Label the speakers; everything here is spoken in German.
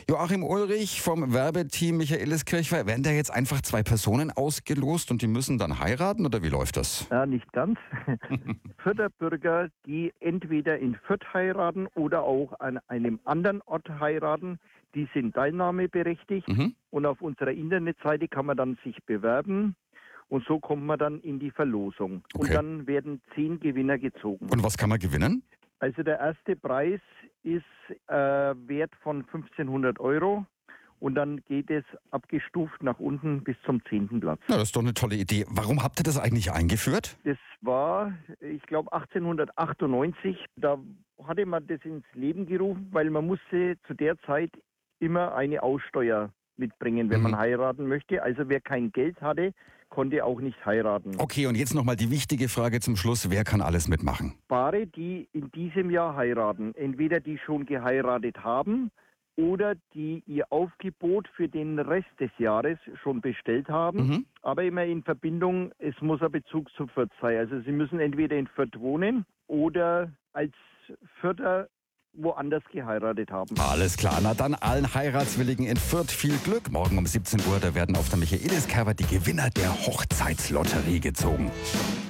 Speaker 1: Joachim Ulrich vom Werbeteam Michaeliskirchweih. Werden da jetzt einfach zwei Personen ausgelost und die müssen dann heiraten oder wie läuft das?
Speaker 2: Ja, nicht ganz. Fürther Bürger, die entweder in Fürth heiraten oder auch an einem anderen Ort heiraten, die sind teilnahmeberechtigt. Und auf unserer Internetseite kann man dann sich bewerben. Und so kommt man dann in die Verlosung.
Speaker 1: Okay.
Speaker 2: Und dann werden 10 Gewinner gezogen.
Speaker 1: Und was kann man gewinnen?
Speaker 2: Also der erste Preis ist Wert von 1.500 € und dann geht es abgestuft nach unten bis zum 10. Platz.
Speaker 1: Na, das ist doch eine tolle Idee. Warum habt ihr das eigentlich eingeführt?
Speaker 2: Das war, ich glaube, 1898. Da hatte man das ins Leben gerufen, weil man musste zu der Zeit immer eine Aussteuer mitbringen, wenn man heiraten möchte. Also wer kein Geld hatte, konnte auch nicht heiraten.
Speaker 1: Okay, und jetzt nochmal die wichtige Frage zum Schluss. Wer kann alles mitmachen?
Speaker 2: Paare, die in diesem Jahr heiraten, entweder die schon geheiratet haben oder die ihr Aufgebot für den Rest des Jahres schon bestellt haben, aber immer in Verbindung, es muss ein Bezug zu Fürth sein. Also sie müssen entweder in Fürth wohnen oder als Fürther woanders geheiratet haben.
Speaker 1: Alles klar, na dann allen Heiratswilligen in Fürth viel Glück. Morgen um 17 Uhr, da werden auf der Michaeliskirchweih die Gewinner der Hochzeitslotterie gezogen.